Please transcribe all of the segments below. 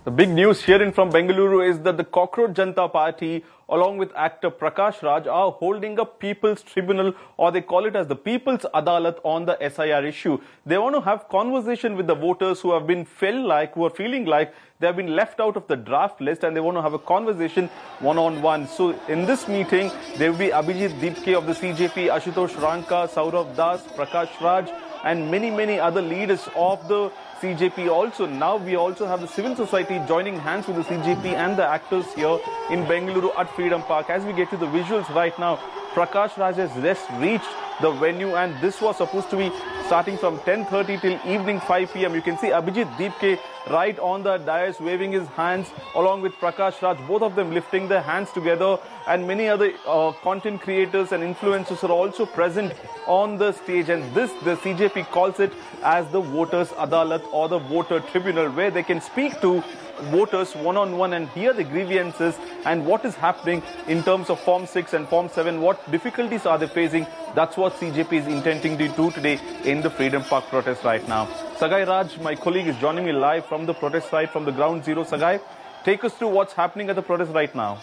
The big news here in from Bengaluru is that the Cockroach Janata Party, along with actor Prakash Raj, are holding a People's Tribunal, or they call it as the People's Adalat, on the SIR issue. They want to have conversation with the voters who have been who are feeling like they have been left out of the draft list, and they want to have a conversation one-on-one. So in this meeting, there will be Abhijit Deepke of the CJP, Ashutosh Ranka, Saurav Das, Prakash Raj, and many other leaders of the CJP also. Now we also have the civil society joining hands with the CJP and the actors here in Bengaluru at Freedom Park. As we get to the visuals right now, Prakash Raj has just reached the venue, and this was supposed to be starting from 10:30 till evening 5 p.m. You can see Abhijit Deepke right on the dais waving his hands along with Prakash Raj, both of them lifting their hands together, and many other content creators and influencers are also present on the stage. And this, the CJP calls it as the Voters Adalat, or the Voter Tribunal, where they can speak to voters one-on-one and hear the grievances and what is happening in terms of Form 6 and Form 7, what difficulties are they facing. That's what CJP is intending to do today in the Freedom Park protest right now. Sagai Raj, my colleague, is joining me live from the protest site, from the ground zero. Sagai, take us through what's happening at the protest right now.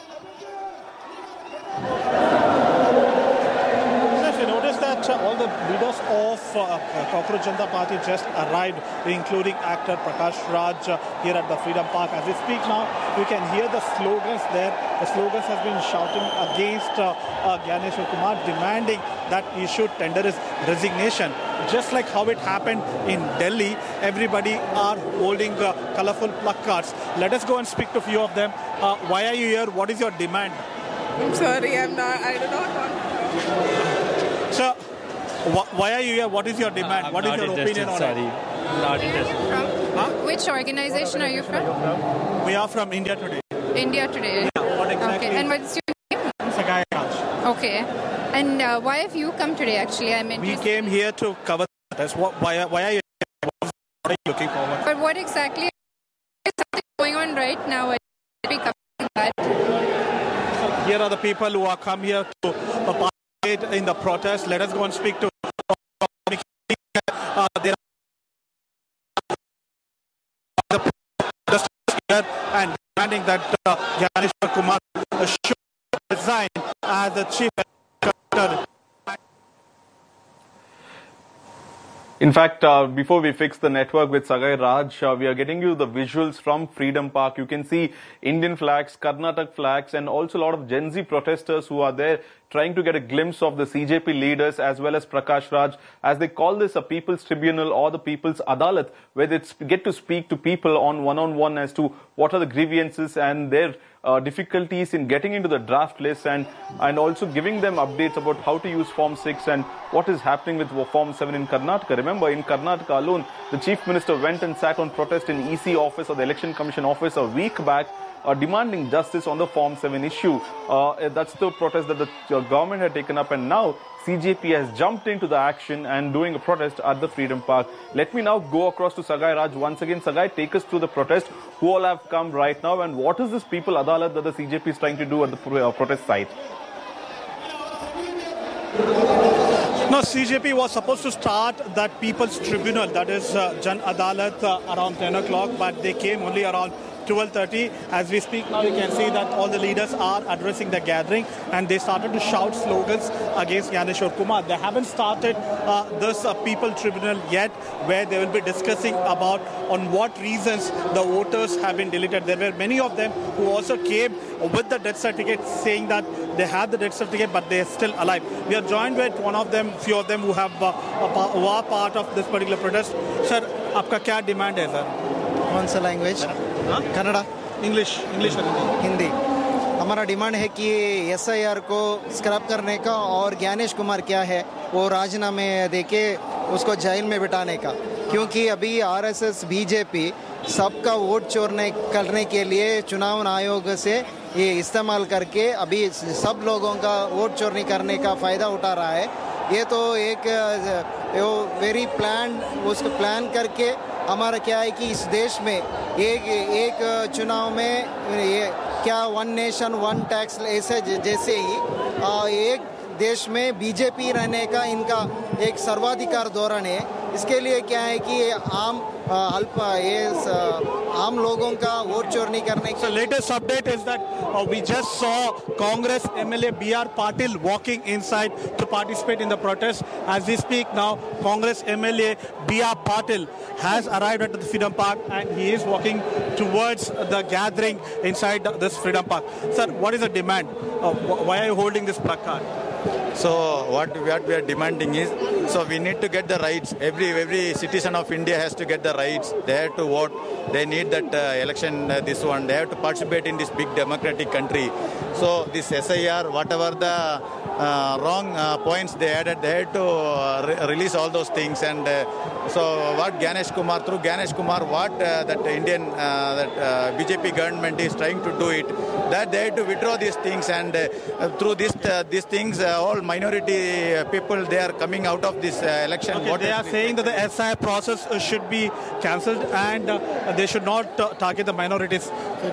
All the leaders of Cockroach Janata Party just arrived, including actor Prakash Raj here at the Freedom Park. As we speak now, you can hear the slogans there. The slogans have been shouting against Gyaneshwar Kumar, demanding that he should tender his resignation. Just like how it happened in Delhi, everybody are holding colorful placards. Let us go and speak to a few of them. Why are you here? What is your demand? I'm sorry, I do not want to. Sir, why are you here? What is your demand? What is your opinion on it? Not interested. Huh? Which organization are you from? We are from India Today. India Today. Yeah, what exactly? Okay. And what's your name? Sagai Raj. Okay. And why have you come today? Actually, I'm interested. We came here to cover this. Why are you here? What are you looking forward? But what exactly is going on right now? Here are the people who are come here to participate in the protest. Let us go and speak to there are the protesters here and demanding that Gyaneshwar Kumar should resign as the chief editor. In fact, before we fix the network with Sagai Raj, we are getting you the visuals from Freedom Park. You can see Indian flags, Karnataka flags, and also a lot of Gen Z protesters who are there trying to get a glimpse of the CJP leaders as well as Prakash Raj, as they call this a People's Tribunal or the People's Adalat, where they get to speak to people on one-on-one as to what are the grievances and their difficulties in getting into the draft list, and also giving them updates about how to use Form 6 and what is happening with Form 7 in Karnataka. Remember, in Karnataka alone, the Chief Minister went and sat on protest in EC office or the Election Commission office a week back, demanding justice on the Form 7 issue. That's the protest that the government had taken up, and now CJP has jumped into the action and doing a protest at the Freedom Park. Let me now go across to Sagai Raj once again. Sagai, take us through the protest. Who all have come right now, and what is this People Adalat that the CJP is trying to do at the protest site? No, CJP was supposed to start that People's Tribunal, that is Jan Adalat, around 10 o'clock, but they came only around 12:30. As we speak now, you can see that all the leaders are addressing the gathering, and they started to shout slogans against Gyaneshwar Kumar. They haven't started this People Tribunal yet, where they will be discussing about on what reasons the voters have been deleted. There were many of them who also came with the death certificate, saying that they have the death certificate, but they are still alive. We are joined with one of them, few of them who are part of this particular protest. Sir, आपका क्या demand है, sir? कौन सा language? Kannada, English Hindi. हमारा demand है कि SIR को scrap करने का, और ज्ञानेश कुमार क्या है वो राजीनामे देके उसको जेल में बिठाने का, क्योंकि अभी RSS BJP सबका वोट चोरने करने के लिए चुनाव आयोग से ये इस्तेमाल करके अभी सब लोगों का वोट चोरी करने का फ़ायदा उठा रहा है। ये तो एक वेरी उसको प्लान करके हमारा क्या है कि इस देश में एक चुनाव में ये क्या वन नेशन वन टैक्स ऐसे जैसे ही एक देश में बीजेपी रहने का इनका एक सर्वाधिकार धोरण है। इसके लिए क्या है कि आम अल्प आम लोगों का वोट चोर नहीं करने So के latest update is that we just saw Congress MLA B.R. Patil walking inside to participate in the protest. As we speak now, Congress MLA B.R. Patil has arrived at the Freedom Park and he is walking towards the gathering inside this Freedom Park. Sir, what is the demand? Why are you holding this placard? So what we are demanding is, so we need to get the rights. Every citizen of India has to get the rights. They have to vote. They need that election, this one. They have to participate in this big democratic country. So this SIR, whatever the wrong points they added, they had to release all those things. And so what Ganesh Kumar, through Ganesh Kumar, what that Indian BJP government is trying to do it, that they had to withdraw these things. And through these things, all minority people, they are coming out of this election. Okay, they are saying that the SIR process should be cancelled and they should not target the minorities.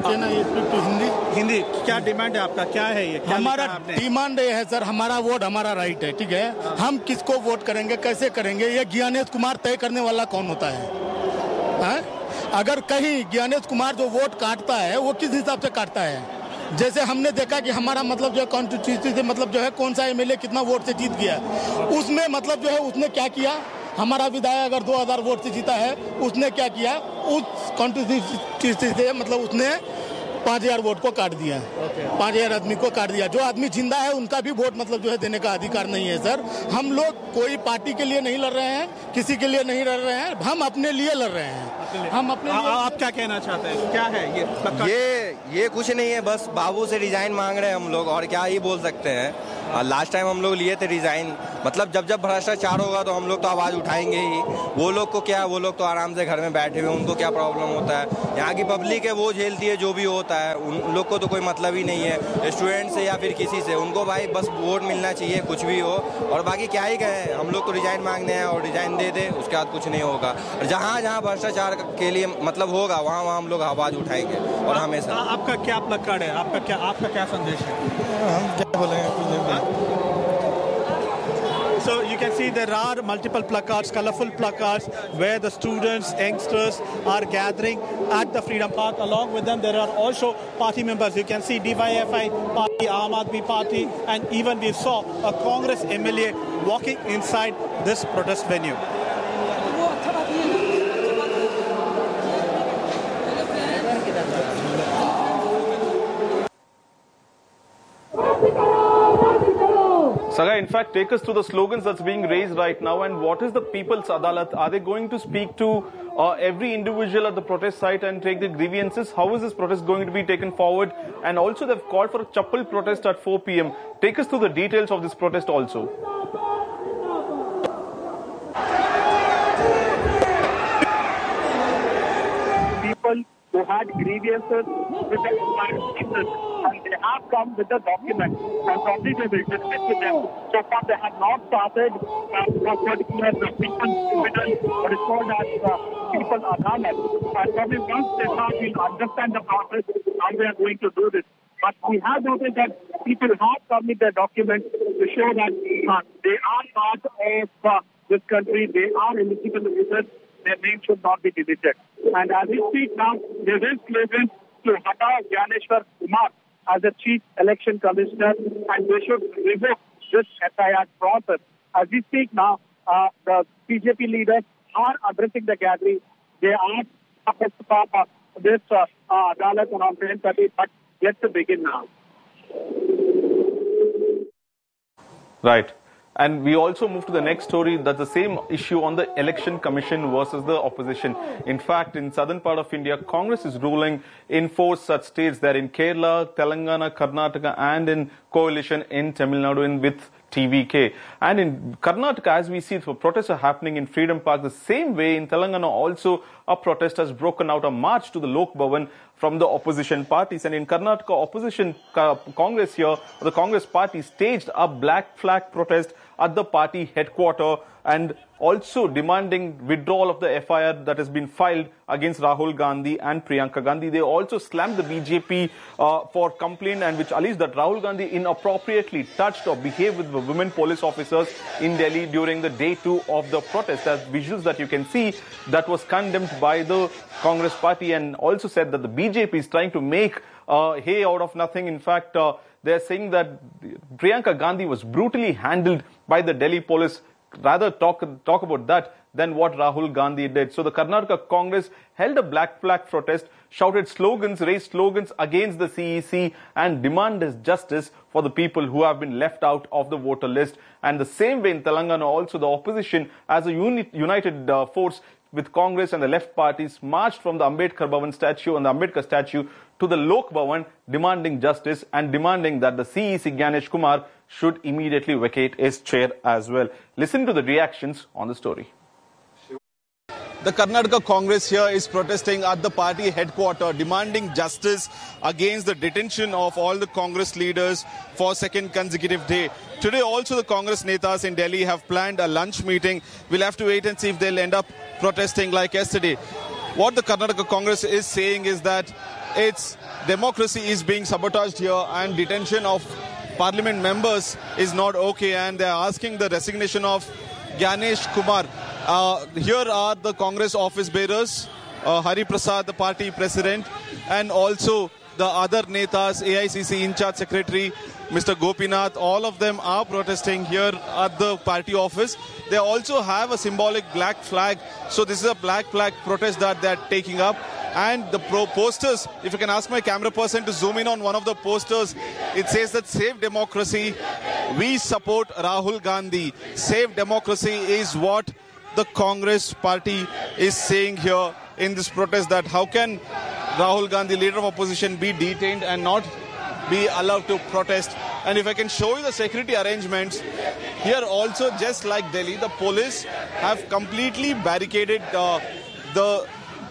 Hindi क्या demand है आपका, क्या है ये? हमारा demand ये है sir, हमारा वोट हमारा राइट है, ठीक है। हम किसको वोट करेंगे, कैसे करेंगे, ये ज्ञानेश कुमार तय करने वाला कौन होता है? अगर कहीं ज्ञानेश कुमार जो वोट काटता है वो किस हिसाब से काटता है? जैसे हमने देखा कि हमारा मतलब जो है कॉन्स्टिट्यूंसी से मतलब जो है कौन सा एमएलए कितना वोट से जीत गया, उसमें मतलब जो है उसने क्या किया, हमारा विधायक अगर 2000 वोट से जीता है, उसने क्या किया, उस कॉन्स्टिट्यूंसी से मतलब उसने 5000 वोट को काट दिया, 5000 आदमी को काट दिया। जो आदमी जिंदा है उनका भी वोट मतलब जो है देने का अधिकार नहीं है सर। हम लोग कोई पार्टी के लिए नहीं लड़ रहे हैं, किसी के लिए नहीं लड़ रहे हैं, हम अपने लिए लड़ रहे हैं। हम अपने लिए। आप क्या कहना चाहते हैं, क्या है ये कुछ नहीं है, बस बाबू से रिजाइन मांग रहे हैं हम लोग, और क्या ही बोल सकते हैं। लास्ट टाइम हम लोग लिए थे रिजाइन, मतलब जब भ्रष्टाचार होगा तो हम लोग तो आवाज़ उठाएंगे ही। वो लोग को क्या, वो लोग तो आराम से घर में बैठे हुए, उनको क्या प्रॉब्लम होता है? यहाँ की पब्लिक है वो झेलती है जो भी होता है, उन लोग को तो कोई मतलब ही नहीं है स्टूडेंट से या फिर किसी से। उनको भाई बस वोट मिलना चाहिए, कुछ भी हो, और बाकी क्या ही कहें। हम लोग तो रिजाइन मांगने हैं और रिजाइन दे दे, उसके बाद कुछ नहीं होगा। जहाँ जहाँ भ्रष्टाचार के लिए मतलब होगा वहाँ वहाँ हम लोग आवाज़ उठाएंगे और हमेशा। आपका क्या प्लकार्ड है, आपका क्या संदेश है? हम क्या बोलेंगे? So you can see there are multiple placards, colorful placards, where the students, youngsters are gathering at the Freedom Park. Along with them, there are also party members. You can see DYFI party, Aam Aadmi party, and even we saw a Congress MLA walking inside this protest venue. Saga, in fact, take us through the slogans that's being raised right now, and what is the People's Adalat? Are they going to speak to every individual at the protest site and take the grievances? How is this protest going to be taken forward? And also, they've called for a chappal protest at 4 p.m. Take us through the details of this protest also. People who had grievances with the people, and they have come with the document, and probably they will discuss with them. So far, they have not started for particular people, but it's called as People Adalat. And probably once they start, we'll understand the process, how they are going to do this. But we have noticed that people have come with their documents to show that they are part of this country, they are eligible to visit. Their name should not be deleted. And as we speak now, there is slogan to Hata Gyaneshwar Kumar as the Chief Election Commissioner, and they should revoke this SIR process. As we speak now, the BJP leaders are addressing the gathering. They are supposed to start this Adalat around 10:30, but yet to begin now. Right. And we also move to the next story. That's the same issue on the election commission versus the opposition. In fact, in southern part of India, Congress is ruling in 4 such states. They're in Kerala, Telangana, Karnataka, and in coalition in Tamil Nadu with TVK. And in Karnataka, as we see, protests are happening in Freedom Park. The same way in Telangana also, a protest has broken out, a march to the Lok Bhavan from the opposition parties. And in Karnataka, opposition Congress here, the Congress party staged a black flag protest at the party headquarters and also demanding withdrawal of the FIR that has been filed against Rahul Gandhi and Priyanka Gandhi. They also slammed the BJP for complaint and which alleged that Rahul Gandhi inappropriately touched or behaved with the women police officers in Delhi during the day 2 of the protest. As visuals that you can see, that was condemned by the Congress party and also said that the BJP is trying to make hay out of nothing. In fact, they are saying that Priyanka Gandhi was brutally handled by the Delhi police. Rather talk about that than what Rahul Gandhi did. So the Karnataka Congress held a black flag protest, shouted slogans, raised slogans against the CEC and demanded justice for the people who have been left out of the voter list. And the same way in Telangana also, the opposition as a united force with Congress and the left parties marched from the Ambedkar Bhavan statue and the Ambedkar statue to the Lok Bhavan, demanding justice and demanding that the CEC Gyanesh Kumar should immediately vacate his chair as well. Listen to the reactions on the story. The Karnataka Congress here is protesting at the party headquarters, demanding justice against the detention of all the Congress leaders for second consecutive day. Today also the Congress netas in Delhi have planned a lunch meeting. We'll have to wait and see if they'll end up protesting like yesterday. What the Karnataka Congress is saying is that its democracy is being sabotaged here and detention of parliament members is not okay, and they are asking the resignation of Gyanesh Kumar. Here are the Congress office bearers, Hari Prasad, the party president, and also the other netas, AICC in-charge secretary, Mr. Gopinath. All of them are protesting here at the party office. They also have a symbolic black flag. So this is a black flag protest that they are taking up. And the posters, if you can ask my camera person to zoom in on one of the posters, it says that save democracy, we support Rahul Gandhi. Save democracy is what the Congress party is saying here in this protest, that how can Rahul Gandhi, leader of opposition, be detained and not be allowed to protest. And if I can show you the security arrangements, here also just like Delhi, the police have completely barricaded the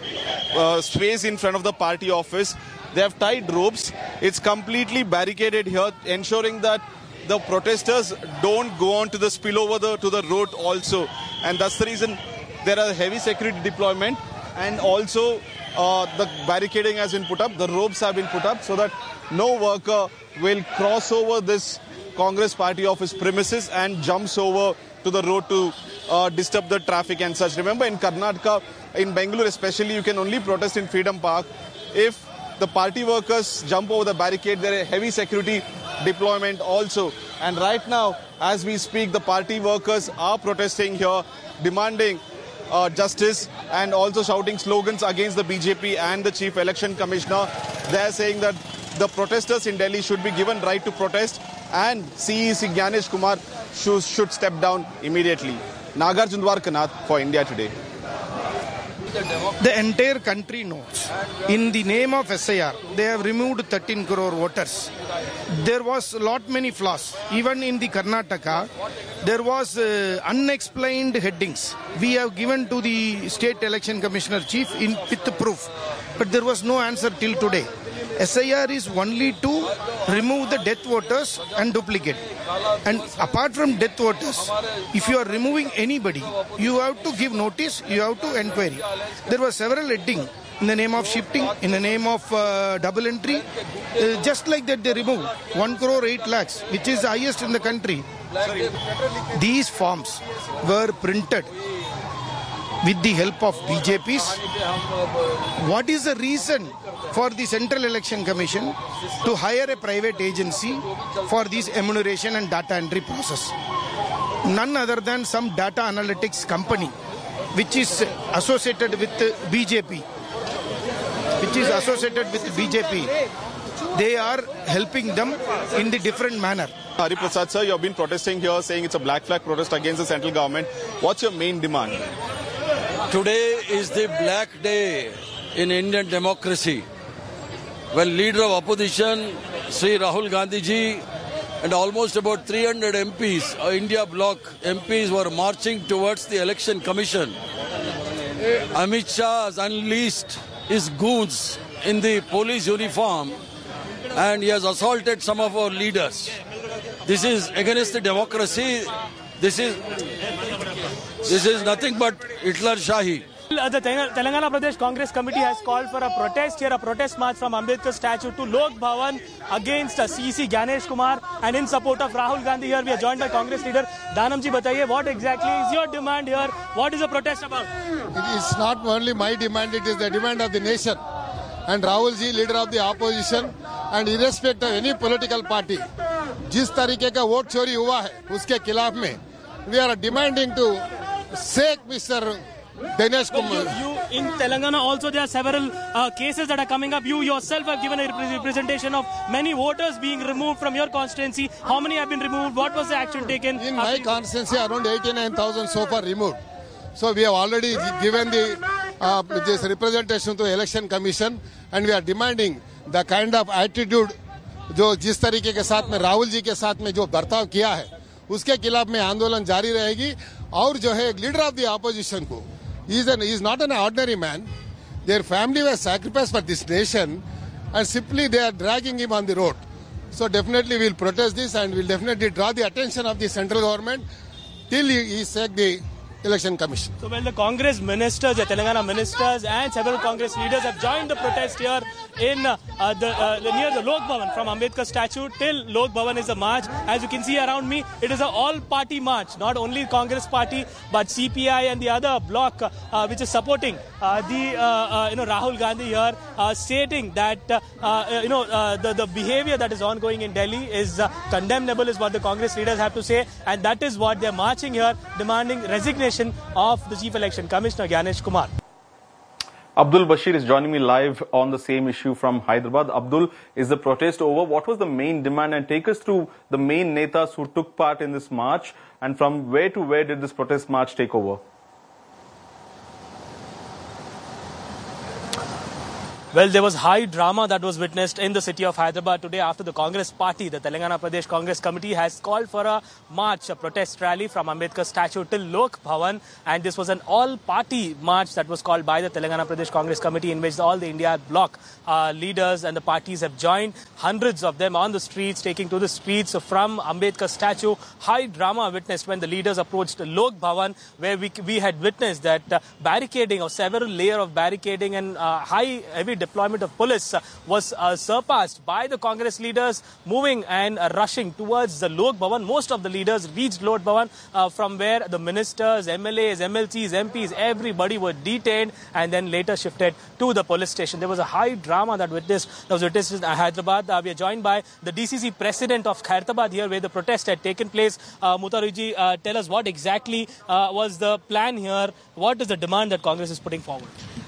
space in front of the party office. They have tied ropes. It's completely barricaded here, ensuring that the protesters don't go on to the spillover to the road also. And that's the reason there are heavy security deployment, and also the barricading has been put up. The ropes have been put up so that no worker will cross over this Congress party office premises and jumps over to the road to disturb the traffic and such. Remember, in Karnataka, in Bengaluru especially, you can only protest in Freedom Park. If the party workers jump over the barricade, there is heavy security deployment also. And right now, as we speak, the party workers are protesting here, demanding justice and also shouting slogans against the BJP and the Chief Election Commissioner. They are saying that the protesters in Delhi should be given right to protest and CEC Gyanesh Kumar should step down immediately. Nagarjun Dwarkanath for India Today. The entire country knows. In the name of SIR, they have removed 13 crore voters. There was many flaws. Even in the Karnataka, there was unexplained headings. We have given to the State Election Commissioner Chief with proof. But there was no answer till today. SIR is only to remove the death voters and duplicate. And apart from death voters, if you are removing anybody, you have to give notice, you have to inquiry. There were several headings in the name of shifting, in the name of double entry. Just like that they removed 1 crore 8 lakhs, which is the highest in the country. These forms were printed with the help of BJPs. What is the reason for the Central Election Commission to hire a private agency for this enumeration and data entry process? None other than some data analytics company which is associated with BJP. They are helping them in the different manner. Hari Prasad sir, you have been protesting here saying it's a black flag protest against the central government. What's your main demand? Today is the black day in Indian democracy. When leader of opposition, Sri Rahul Gandhi ji, and almost about 300 MPs, India bloc MPs were marching towards the election commission. Amit Shah has unleashed his goons in the police uniform and he has assaulted some of our leaders. This is against the democracy. This is nothing but Hitler Shahi. The Telangana Pradesh Congress Committee has called for a protest here, a protest march from Ambedkar statue to Lok Bhavan against CC Gyanesh Kumar and in support of Rahul Gandhi. Here we are joined by Congress leader Danamji. Bataiye, what exactly is your demand here? What is the protest about? It is not only my demand, it is the demand of the nation. And Rahul ji, leader of the opposition, and irrespective of any political party, जिस तरीके का vote चोरी हुआ है उसके खिलाफ में we are demanding to sack Mr. Dinesh Kumar. You in Telangana also there are several cases that are coming up. You yourself have given a representation of many voters being removed from your constituency. How many have been removed? What was the action taken? In my constituency, around 89,000 so far removed. So we have already given this representation to Election Commission, and we are demanding the kind of attitude जो जिस तरीके के साथ में राहुल जी के साथ में जो बर्ताव किया है उसके खिलाफ में आंदोलन जारी रहेगी. और जो है लीडर ऑफ द ऑपोजिशन को he is not an ordinary man. Their family was sacrificed for this nation, and simply they are dragging him on the road. So definitely we will protest this, and we will definitely draw the attention of the central government till he sack the Election Commission. So the Congress ministers, the Telangana ministers and several Congress leaders have joined the protest here in near the Lok Bhavan, from Ambedkar statue till Lok Bhavan is a march. As you can see around me, it is an all-party march. Not only Congress party, but CPI and the other bloc which is supporting Rahul Gandhi here, stating that the behavior that is ongoing in Delhi is condemnable, is what the Congress leaders have to say, and that is what they are marching here, demanding resignation of the Chief Election Commissioner Gyanesh Kumar. Abdul Bashir is joining me live on the same issue from Hyderabad. Abdul, is the protest over? What was the main demand? And take us through the main netas who took part in this march, and from where to where did this protest march take over? Well, there was high drama that was witnessed in the city of Hyderabad today after the Congress party, the Telangana Pradesh Congress Committee, has called for a march, a protest rally from Ambedkar statue till Lok Bhavan. And this was an all-party march that was called by the Telangana Pradesh Congress Committee, in which all the India bloc leaders and the parties have joined. Hundreds of them on the streets, taking to the streets from Ambedkar statue. High drama witnessed when the leaders approached Lok Bhavan, where we had witnessed that barricading, or several layers of barricading and heavy deployment of police was surpassed by the Congress leaders moving and rushing towards the Lok Bhavan. Most of the leaders reached Lok Bhavan from where the ministers, MLAs, MLCs, MPs, everybody were detained and then later shifted to the police station. There was a high drama that was witnessed in Hyderabad. We are joined by the DCC president of Hyderabad here, where the protest had taken place. Mutaruji, tell us what exactly was the plan here. What is the demand that Congress is putting forward?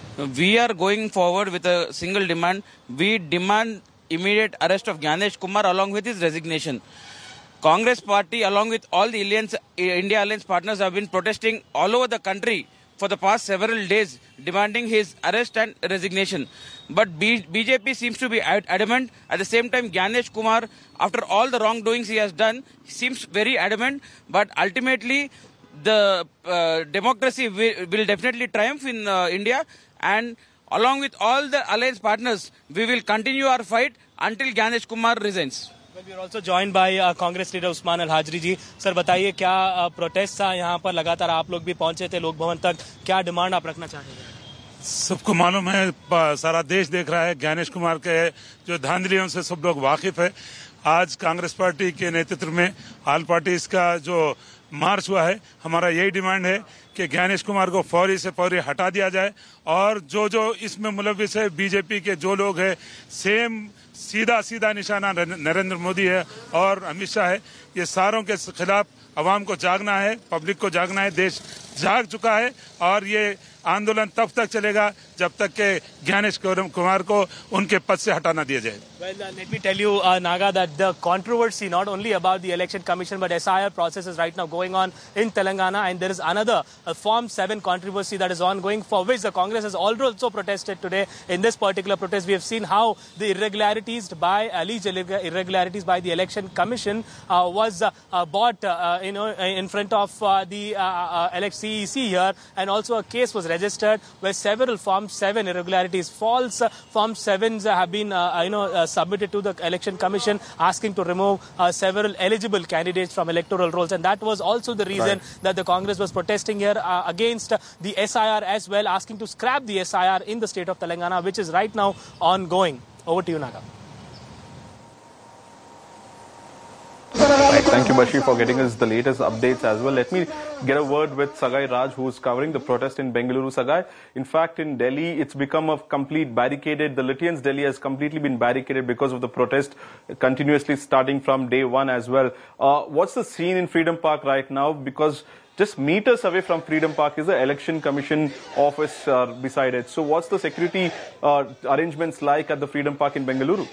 We are going forward with a single demand. We demand immediate arrest of Gyanesh Kumar along with his resignation. Congress party along with all the India Alliance partners have been protesting all over the country for the past several days, demanding his arrest and resignation. But BJP seems to be adamant. At the same time, Gyanesh Kumar, after all the wrongdoings he has done, seems very adamant. But ultimately, the democracy will definitely triumph in India. And along with all the alliance partners, we will continue our fight until Gyanesh Kumar resigns. Well, we are also joined by Congress leader Usman Al-Hajri ji. Sir, बताइए क्या protest था यहाँ पर, लगातार आप लोग भी पहुंचे थे लोक भवन तक, क्या डिमांड आप रखना चाहेंगे? सबको मालूम है, सारा देश देख रहा है, ज्ञानेश कुमार के जो धांधलियों से सब लोग वाकिफ है. आज कांग्रेस पार्टी के नेतृत्व में ऑल पार्टीज का जो मार्च हुआ है, हमारा यही डिमांड है कि ज्ञानेश कुमार को फौरी से फौरी हटा दिया जाए, और जो इसमें मुलविस है बीजेपी के जो लोग हैं, सेम सीधा निशाना नरेंद्र मोदी है और अमित शाह है. ये सारों के खिलाफ अवाम को जागना है, पब्लिक को जागना है. देश जाग चुका है और ये आंदोलन तब तक चलेगा जब तक के ज्ञानेश कुमार को उनके पद से हटा ना दिया जाए. Well, let me tell you, Naga, that the controversy not only about the election commission but SIR process is right now going on in Telangana, and there is another Form 7 controversy that is ongoing, for which the Congress has also protested today. In this particular protest, we have seen how the alleged irregularities by the election commission was brought in front of the CEC here, and also a case was registered, where several Form 7 irregularities, false Form 7s have been submitted to the Election Commission, asking to remove several eligible candidates from electoral rolls. And that was also the reason that the Congress was protesting here against the SIR as well, asking to scrap the SIR in the state of Telangana, which is right now ongoing. Over to you, Naga. Right. Thank you, Bashir, for getting us the latest updates as well. Let me get a word with Sagai Raj, who is covering the protest in Bengaluru. Sagai, in fact, in Delhi, it's become a complete barricaded. The Lithians Delhi has completely been barricaded because of the protest, continuously starting from day one as well. What's the scene in Freedom Park right now? Because just meters away from Freedom Park is the Election Commission office beside it. So what's the security arrangements like at the Freedom Park in Bengaluru?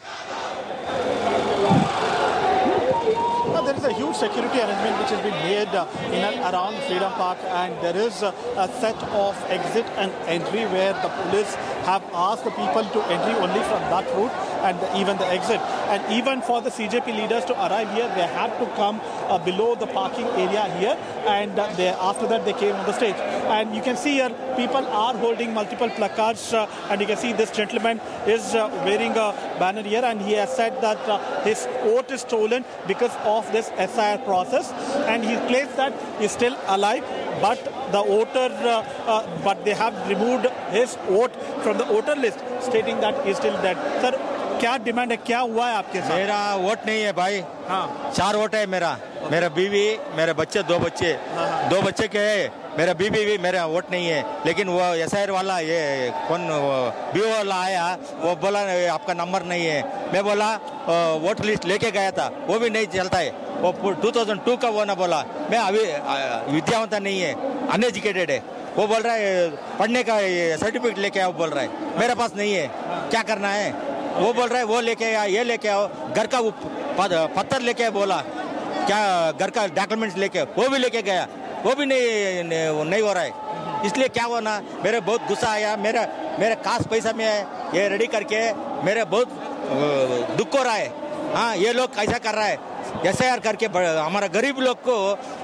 There is a huge security arrangement which has been made in and around Freedom Park, and there is a set of exit and entry where the police have asked the people to entry only from that route and even the exit. And even for the CJP leaders to arrive here, they had to come below the parking area here, and after that they came on the stage. And you can see here people are holding multiple placards, and you can see this gentleman is wearing a banner here, and he has said that his vote is stolen because of this SIR process, and he claims that he's still alive, but the voter, but they have removed his vote from the voter list, stating that he's still dead. Sir, क्या demand है, क्या हुआ है आपके साथ? मेरा vote नहीं है भाई। हाँ। 4 वोट है मेरा बीवी, मेरे बच्चे, 2 बच्चे, 2 बच्चे के है, मेरा बीवी भी, मेरा वोट नहीं है। लेकिन वो SIR वाला, ये कौन बीओ वाला आया, वो बोला आपका नंबर नहीं है। मैं बोला वोट लिस्ट लेके गया था, वो भी नहीं चलता है। वो 2002 का वो ना बोला, मैं अभी विद्यावंत नहीं है, अनएजुकेटेड है। वो बोल रहा है पढ़ने का सर्टिफिकेट लेके आओ, बोल रहा है मेरे पास नहीं है, क्या करना है? वो बोल रहा है वो लेके आओ, ये लेके आओ, घर का पत्थर लेके आओ, बोला क्या घर का डॉक्यूमेंट्स लेके, वो भी लेके गया, वो भी नहीं हो रहा है। इसलिए क्या हुआ ना, मेरे बहुत गुस्सा आया, मेरा खास पैसा में ये रेडी करके मेरे बहुत दुख हो रहा है। हाँ, ये लोग कैसा कर रहा है, SIR करके हमारा गरीब लोग को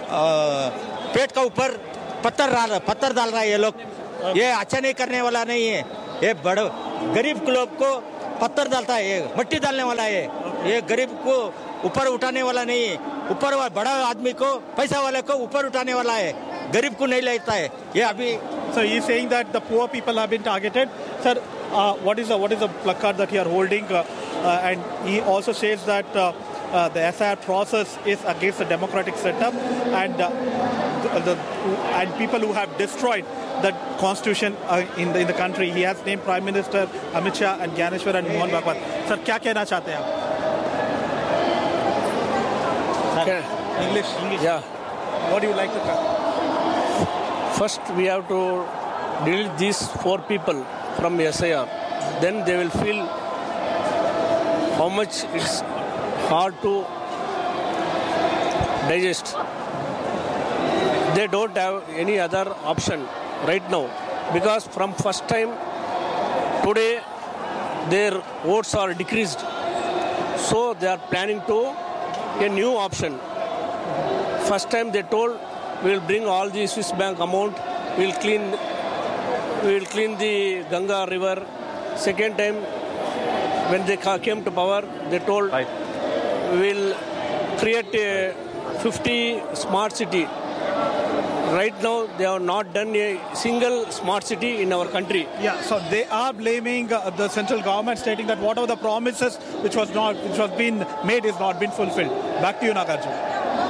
पेट का ऊपर पत्थर डाल रहा है ये लोग। ये अच्छा नहीं करने वाला नहीं है, ये बड़े गरीब लोग को पत्थर डालता है, ये मट्टी डालने वाला है, ये गरीब को ऊपर उठाने वाला नहीं है, ऊपर बड़ा आदमी को, पैसा वाले को ऊपर उठाने वाला है, गरीब को नहीं लेता है। ये अभी So he is saying that the poor people have been targeted. Sir, what is the placard that you are holding? And he also says that the SIR process is against the democratic setup, and and people who have destroyed the constitution in the country. He has named Prime Minister Amit Shah and Gyaneshwar and Mohan Bhagwat. Sir, क्या कहना चाहते हैं आप? English. Yeah. What do you like to say? First, we have to delete these 4 people from SIR. Then they will feel how much it's hard to digest. They don't have any other option right now, because from first time today their votes are decreased, so they are planning to a new option. First time they told we will bring all the Swiss bank amount, we will clean the Ganga river. Second time when they came to power, they told we will create a 50 smart city. Right now, they have not done a single smart city in our country. Yeah, so they are blaming the central government, stating that whatever the promises which was been made is not been fulfilled. Back to you, Nagarjuna.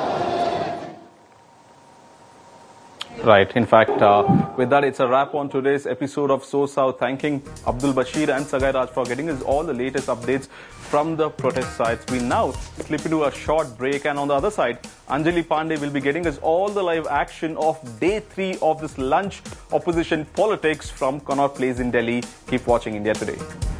Right. In fact, with that, it's a wrap on today's episode of So South. Thanking Abdul Bashir and Sagai Raj for getting us all the latest updates from the protest sites. We now slip into a short break, and on the other side, Anjali Pandey will be getting us all the live action of day 3 of this lunch opposition politics from Connaught Place in Delhi. Keep watching India Today.